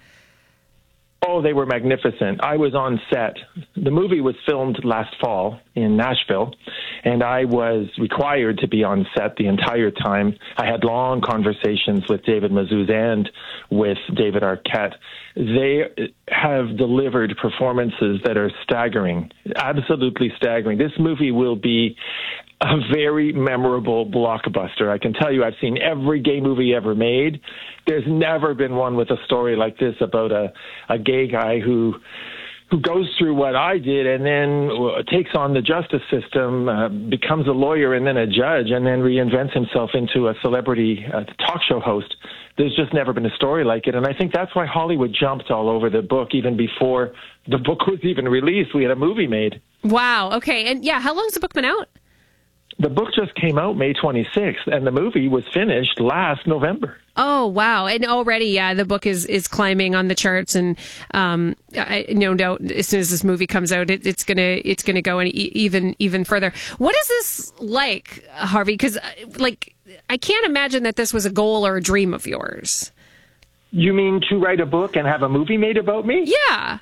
Oh, they were magnificent. I was on set. The movie was filmed last fall in Nashville, and I was required to be on set the entire time. I had long conversations with David Mazouz and with David Arquette. They have delivered performances that are staggering, absolutely staggering. This movie will be a very memorable blockbuster. I can tell you I've seen every gay movie ever made. There's never been one with a story like this about a, a gay guy who who goes through what I did and then takes on the justice system, uh, becomes a lawyer and then a judge, and then reinvents himself into a celebrity uh, talk show host. There's just never been a story like it. And I think that's why Hollywood jumped all over the book even before the book was even released. We had a movie made. Wow. Okay. And yeah, how long's the book been out? The book just came out May twenty-sixth, and the movie was finished last November. Oh, wow. And already, yeah, the book is, is climbing on the charts. And um, I, no doubt, as soon as this movie comes out, it, it's going to it's gonna go any, even even further. What is this like, Harvey? Because, like, I can't imagine that this was a goal or a dream of yours. You mean to write a book and have a movie made about me? Yeah.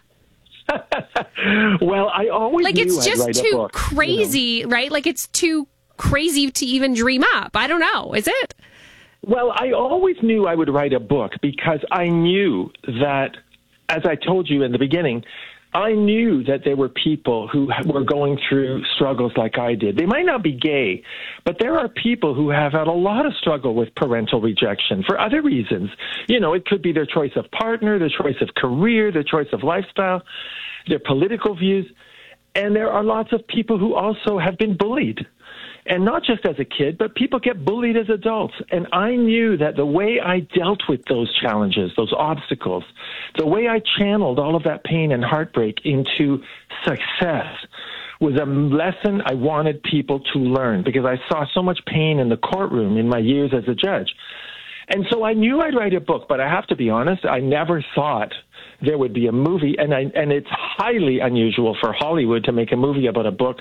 Well, I always like knew it's I'd just write too a book, crazy, you know? Right? Like it's too crazy to even dream up. I don't know. Is it? Well, I always knew I would write a book because I knew that, as I told you in the beginning, I knew that there were people who were going through struggles like I did. They might not be gay, but there are people who have had a lot of struggle with parental rejection for other reasons. You know, it could be their choice of partner, their choice of career, their choice of lifestyle, their political views. And there are lots of people who also have been bullied. And not just as a kid, but people get bullied as adults. And I knew that the way I dealt with those challenges, those obstacles, the way I channeled all of that pain and heartbreak into success was a lesson I wanted people to learn, because I saw so much pain in the courtroom in my years as a judge. And so I knew I'd write a book, but I have to be honest, I never thought there would be a movie. And I, and it's highly unusual for Hollywood to make a movie about a book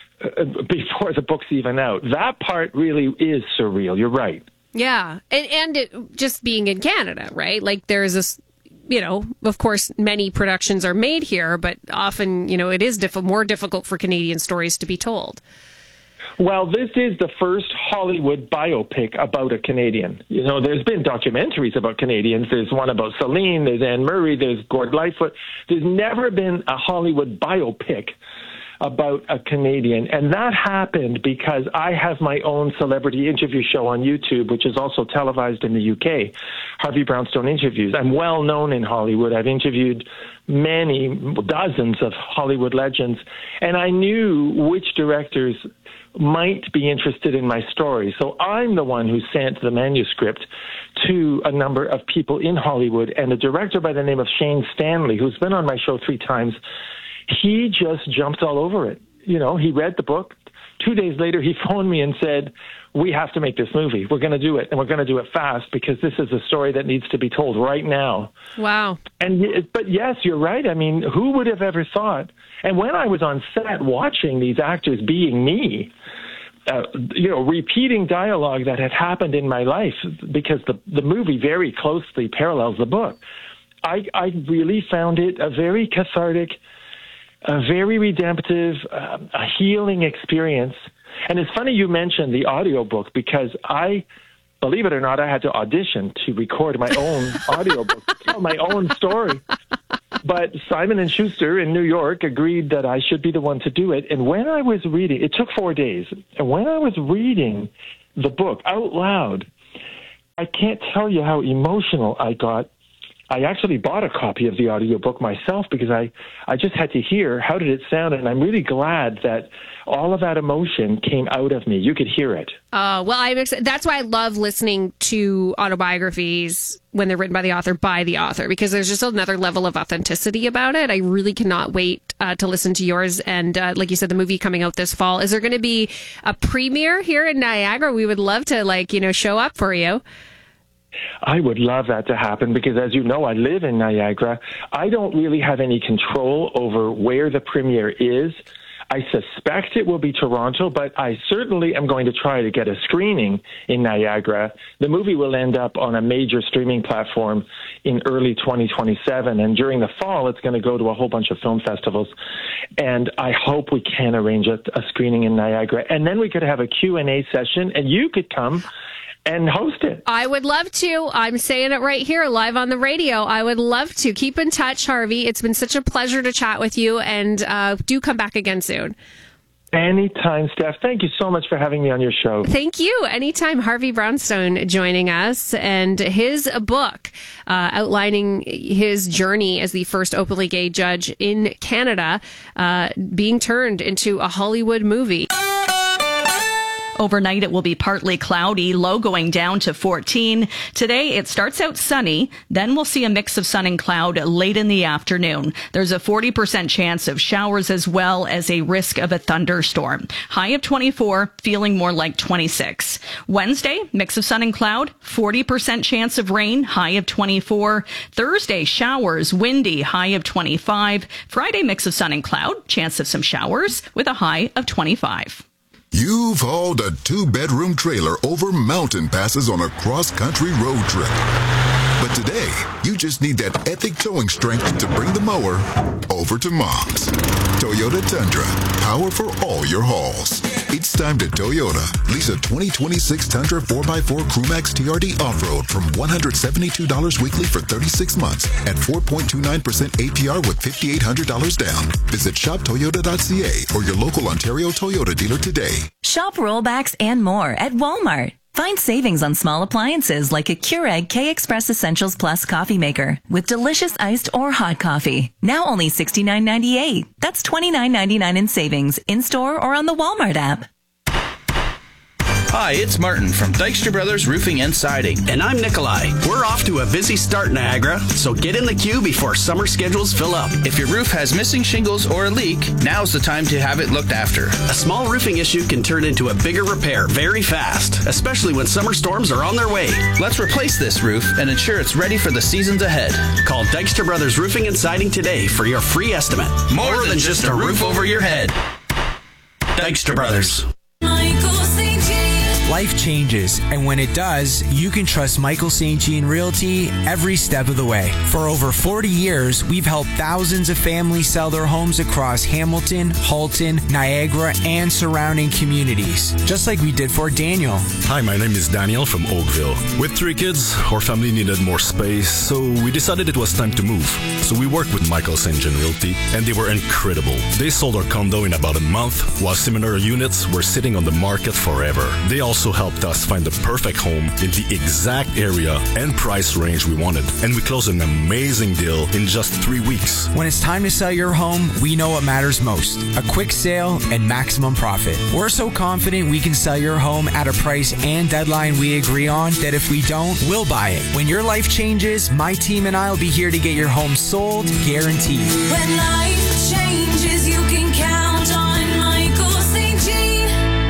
before the book's even out. That part really is surreal. You're right. Yeah. And, and it, just being in Canada, right? Like there's this, you know, of course, many productions are made here, but often, you know, it is diff- more difficult for Canadian stories to be told. Well, this is the first Hollywood biopic about a Canadian. You know, there's been documentaries about Canadians. There's one about Celine, there's Anne Murray, there's Gord Lightfoot. There's never been a Hollywood biopic about a Canadian. And that happened because I have my own celebrity interview show on YouTube, which is also televised in the U K, Harvey Brownstone Interviews. I'm well known in Hollywood. I've interviewed many, dozens of Hollywood legends, and I knew which directors might be interested in my story. So I'm the one who sent the manuscript to a number of people in Hollywood, and a director by the name of Shane Stanley, who's been on my show three times, he just jumped all over it. You know, he read the book. Two days later, he phoned me and said, we have to make this movie. We're going to do it, and we're going to do it fast, because this is a story that needs to be told right now. Wow. And but yes, you're right. I mean, who would have ever thought? And when I was on set watching these actors being me, uh, you know, repeating dialogue that had happened in my life, because the, the movie very closely parallels the book, I, I really found it a very cathartic, a very redemptive, uh, a healing experience. And it's funny you mentioned the audiobook, because I, believe it or not, I had to audition to record my own audiobook, tell my own story. But Simon and Schuster in New York agreed that I should be the one to do it. And when I was reading, it took four days. And when I was reading the book out loud, I can't tell you how emotional I got. I actually bought a copy of the audiobook myself, because I, I just had to hear how did it sound, and I'm really glad that all of that emotion came out of me. You could hear it. Uh, well, I'm ex- that's why I love listening to autobiographies when they're written by the author, by the author, because there's just another level of authenticity about it. I really cannot wait uh, to listen to yours. And uh, like you said, the movie coming out this fall. Is there going to be a premiere here in Niagara? We would love to, like, you know, show up for you. I would love that to happen, because as you know, I live in Niagara. I don't really have any control over where the premiere is. I suspect it will be Toronto, but I certainly am going to try to get a screening in Niagara. The movie will end up on a major streaming platform in early twenty twenty-seven, and during the fall, it's going to go to a whole bunch of film festivals. And I hope we can arrange a, a screening in Niagara, and then we could have a Q and A session, and you could come and host it. I would love to. I'm saying it right here, live on the radio. I would love to. Keep in touch, Harvey. It's been such a pleasure to chat with you, and uh, do come back again soon. Anytime, Steph. Thank you so much for having me on your show. Thank you. Anytime. Harvey Brownstone joining us, and his book uh, outlining his journey as the first openly gay judge in Canada, uh, being turned into a Hollywood movie. Overnight, it will be partly cloudy, low going down to fourteen. Today, it starts out sunny. Then we'll see a mix of sun and cloud late in the afternoon. There's a forty percent chance of showers as well as a risk of a thunderstorm. High of twenty-four, feeling more like twenty-six. Wednesday, mix of sun and cloud, forty percent chance of rain, high of twenty-four. Thursday, showers, windy, high of twenty-five. Friday, mix of sun and cloud, chance of some showers with a high of twenty-five. You've hauled a two-bedroom trailer over mountain passes on a cross-country road trip. But today, you just need that epic towing strength to bring the mower over to Mom's. Toyota Tundra, power for all your hauls. It's time to Toyota. Lease a twenty twenty-six Tundra four by four Crewmax T R D Off-Road from one hundred seventy-two dollars weekly for thirty-six months at four point two nine percent A P R with five thousand eight hundred dollars down. Visit shop toyota dot c a or your local Ontario Toyota dealer today. Shop rollbacks and more at Walmart. Find savings on small appliances like a Keurig K-Express Essentials Plus coffee maker with delicious iced or hot coffee. Now only sixty-nine ninety-eight. That's twenty-nine ninety-nine in savings in-store or on the Walmart app. Hi, it's Martin from Dykstra Brothers Roofing and Siding. And I'm Nikolai. We're off to a busy start, Niagara, so get in the queue before summer schedules fill up. If your roof has missing shingles or a leak, now's the time to have it looked after. A small roofing issue can turn into a bigger repair very fast, especially when summer storms are on their way. Let's replace this roof and ensure it's ready for the seasons ahead. Call Dykstra Brothers Roofing and Siding today for your free estimate. More, More than, than just a roof over your head. Dykstra Brothers. Life changes, and when it does, you can trust Michael Saint Jean Realty every step of the way. For over forty years, we've helped thousands of families sell their homes across Hamilton, Halton, Niagara, and surrounding communities, just like we did for Daniel. Hi, my name is Daniel from Oakville. With three kids, our family needed more space, so we decided it was time to move. So we worked with Michael Saint Jean Realty, and they were incredible. They sold our condo in about a month, while similar units were sitting on the market forever. They also also helped us find the perfect home in the exact area and price range we wanted. And we closed an amazing deal in just three weeks. When it's time to sell your home, we know what matters most. A quick sale and maximum profit. We're so confident we can sell your home at a price and deadline we agree on that if we don't, we'll buy it. When your life changes, my team and I will be here to get your home sold, guaranteed. When life changes, you can count on Michael Saint Jean.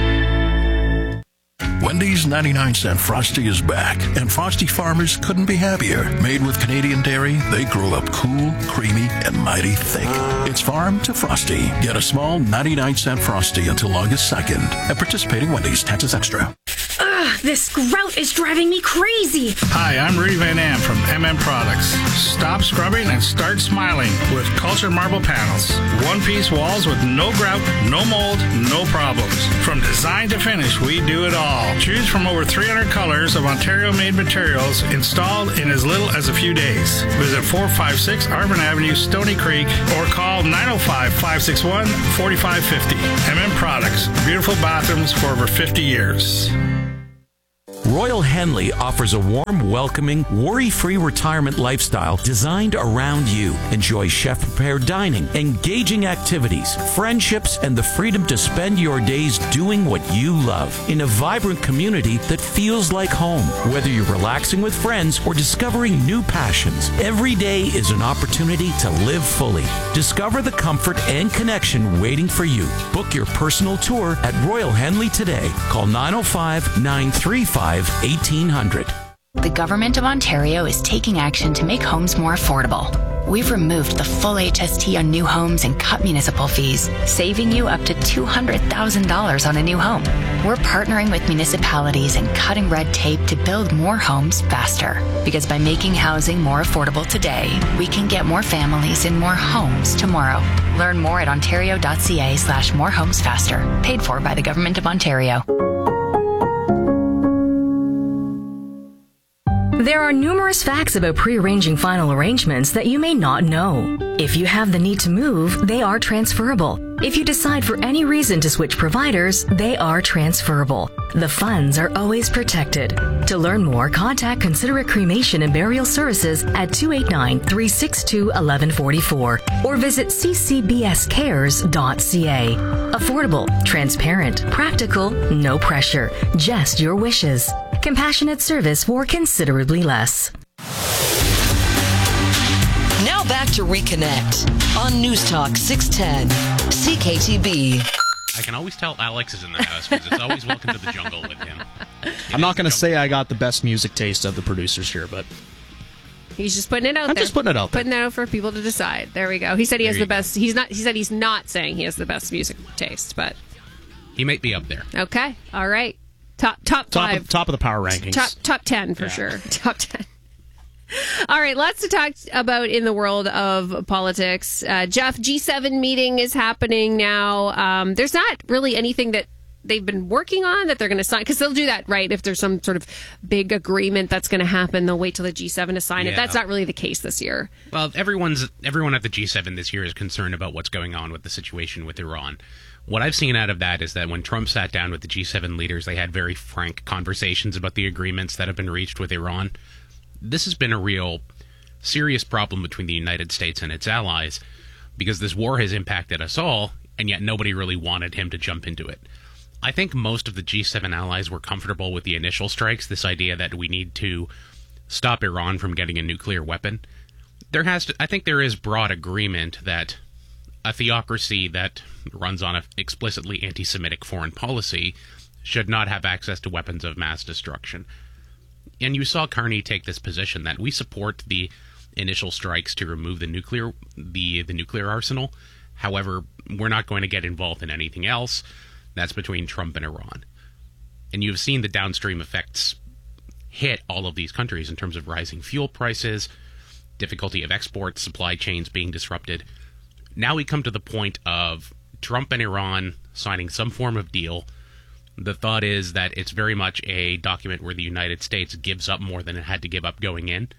Wendy's ninety-nine cent Frosty is back, and Frosty farmers couldn't be happier. Made with Canadian dairy, they grow up cool, creamy, and mighty thick. It's farm to Frosty. Get a small ninety-nine cent Frosty until August second at participating Wendy's. Taxes extra. Ugh, this grout is driving me crazy. Hi, I'm Rudy Van Am from M M Products. Stop scrubbing and start smiling with Culture Marble Panels. One-piece walls with no grout, no mold, no problems. From design to finish, we do it all. Choose from over three hundred colors of Ontario-made materials installed in as little as a few days. Visit four five six Arvin Avenue, Stony Creek, or call nine oh five, five six one, four five five oh. M M Products. Beautiful bathrooms for over fifty years. Royal Henley offers a warm, welcoming, worry-free retirement lifestyle designed around you. Enjoy chef-prepared dining, engaging activities, friendships, and the freedom to spend your days doing what you love in a vibrant community that feels like home. Whether you're relaxing with friends or discovering new passions, every day is an opportunity to live fully. Discover the comfort and connection waiting for you. Book your personal tour at Royal Henley today. Call nine oh five, nine three five, eighteen hundred. The Government of Ontario is taking action to make homes more affordable. We've removed the full H S T on new homes and cut municipal fees, saving you up to two hundred thousand dollars on a new home. We're partnering with municipalities and cutting red tape to build more homes faster. Because by making housing more affordable today, we can get more families in more homes tomorrow. Learn more at ontario.ca slash more homes faster. Paid for by the Government of Ontario. There are numerous facts about pre-arranging final arrangements that you may not know. If you have the need to move, they are transferable. If you decide for any reason to switch providers, they are transferable. The funds are always protected. To learn more, contact Considerate Cremation and Burial Services at two eight nine, three six two, one one four four or visit c c b s cares dot c a. Affordable, transparent, practical, no pressure, just your wishes. Compassionate service for considerably less. Now back to Reconnect on News Talk six ten C K T B. I can always tell Alex is in the house because it's always welcome to the jungle with him. It I'm not going to say I got the best music taste of the producers here, but he's just putting it out I'm there. just putting it out there. Putting it out for people to decide. There we go. He said he There has you the best. He's not. He said he's not saying he has the best music taste, but he might be up there. Okay. All right. Top top top five. of, top of the power rankings. Top top ten for Yeah. sure. Top ten. All right, lots to talk about in the world of politics. Uh, Jeff, G seven meeting is happening now. Um, there's not really anything that they've been working on that they're going to sign? Because they'll do that, right? If there's some sort of big agreement that's going to happen, they'll wait till the G seven to sign Yeah. it. That's not really the case this year. Well, everyone's everyone at the G seven this year is concerned about what's going on with the situation with Iran. What I've seen out of that is that when Trump sat down with the G seven leaders, they had very frank conversations about the agreements that have been reached with Iran. This has been a real serious problem between the United States and its allies because this war has impacted us all, and yet nobody really wanted him to jump into it. I think most of the G seven allies were comfortable with the initial strikes, this idea that we need to stop Iran from getting a nuclear weapon. There has to, I think there is broad agreement that a theocracy that runs on an explicitly anti-Semitic foreign policy should not have access to weapons of mass destruction. And you saw Carney take this position that we support the initial strikes to remove the nuclear the the nuclear arsenal. However, we're not going to get involved in anything else. That's between Trump and Iran. And you've seen the downstream effects hit all of these countries in terms of rising fuel prices, difficulty of exports, supply chains being disrupted. Now we come to the point of Trump and Iran signing some form of deal. The thought is that it's very much a document where the United States gives up more than it had to give up going in.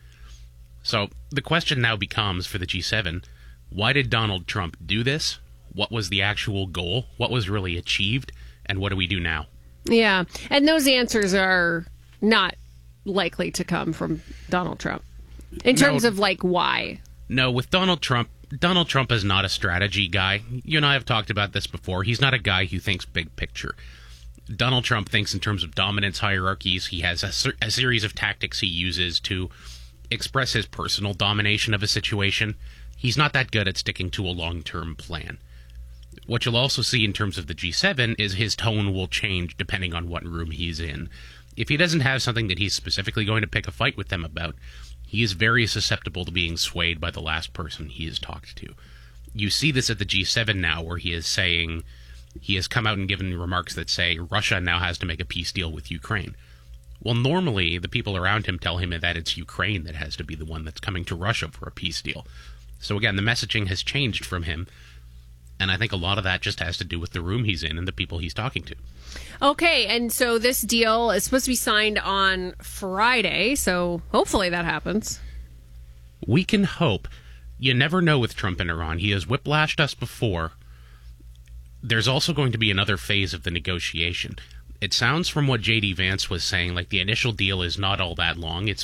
So the question now becomes for the G seven, why did Donald Trump do this? What was the actual goal? What was really achieved? And what do we do now? Yeah. And those answers are not likely to come from Donald Trump in terms No. of like why. No, with Donald Trump, Donald Trump is not a strategy guy. You and I have talked about this before. He's not a guy who thinks big picture. Donald Trump thinks in terms of dominance hierarchies. He has a, ser- a series of tactics he uses to express his personal domination of a situation. He's not that good at sticking to a long-term plan. What you'll also see in terms of the G seven is his tone will change depending on what room he's in. If he doesn't have something that he's specifically going to pick a fight with them about, he is very susceptible to being swayed by the last person he has talked to. You see this at the G seven now, where he is saying, he has come out and given remarks that say Russia now has to make a peace deal with Ukraine. Well, normally the people around him tell him that it's Ukraine that has to be the one that's coming to Russia for a peace deal. So again, the messaging has changed from him, and I think a lot of that just has to do with the room he's in and the people he's talking to. Okay, and so this deal is supposed to be signed on Friday, so hopefully that happens. We can hope. You never know with Trump and Iran. He has whiplashed us before. There's also going to be another phase of the negotiation. It sounds from what J D Vance was saying like the initial deal is not all that long. It's